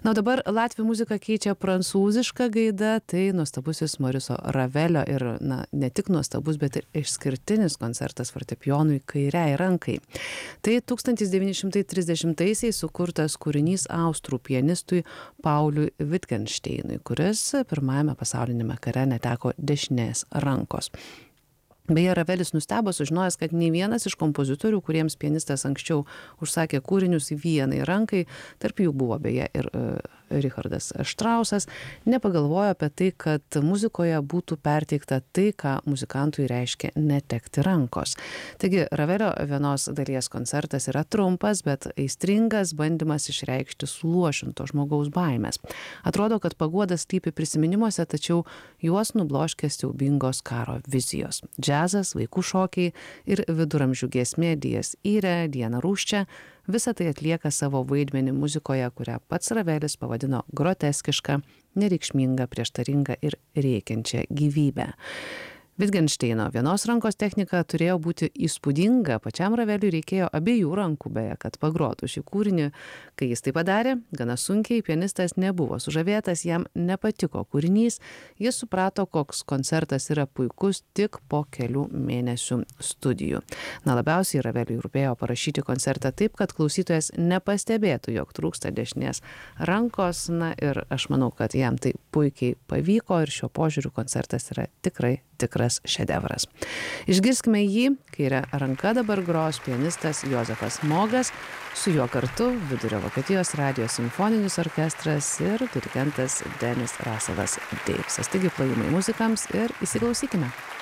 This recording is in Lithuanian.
Na, o dabar latvių muziką keičia prancūziška gaida, tai nuostabusis Moriso Ravelio ir, na, ne tik nuostabus, bet ir išskirtinis koncertas fortepijonui kairiai rankai. Tai 1930-aisiais sukurtas kūrinys austrų pianistui Pauliui Wittgensteinui, kuris pirmajame pasaulinėme kare neteko dešinės rankos. Beje, Ravelis nustebo sužinojęs, kad nei vienas iš kompozitorių, kuriems pianistas anksčiau užsakė kūrinius vienai rankai, tarp jų buvo beje ir Richardas Štrausas, nepagalvojo apie tai, kad muzikoje būtų perteikta tai, ką muzikantui reiškia netekti rankos. Taigi, Ravelio vienos dalies koncertas yra trumpas, bet aistringas bandymas išreikšti suluošinto žmogaus baimės. Atrodo, kad paguoda slypi prisiminimuose, tačiau juos nubloškia siaubingos karo vizijos. Džiazas, vaikų šokiai ir viduramžių giesmė Dies Irae, Diena Rūsčia – visa tai atlieka savo vaidmenį muzikoje, kurią pats Ravelis pavadino groteskiška, nereikšminga, prieštaringa ir rėkiančia gyvybę. Wittgensteino vienos rankos technika turėjo būti įspūdinga, pačiam Raveliui reikėjo abiejų rankų, beje, kad pagrotų šį kūrinį. Kai jis tai padarė, gana sunkiai, pianistas nebuvo sužavėtas, jam nepatiko kūrinys, jis suprato, koks koncertas yra puikus tik po kelių mėnesių studijų. Na, labiausiai Raveliui rūpėjo parašyti koncertą taip, kad klausytojas nepastebėtų, jog trūksta dešinės rankos, na ir aš manau, kad jam tai puikiai pavyko ir šiuo požiūriu koncertas yra tikras šedevras. Išgirskime jį, kairė ranka dabar gros pianistas Jozefas Mogas, su juo kartu Vidurio Vokietijos radijo simfoninis orkestras ir dirigentas Denis Russellas Davesas. Taigi plojimai muzikams ir įsiklausykime.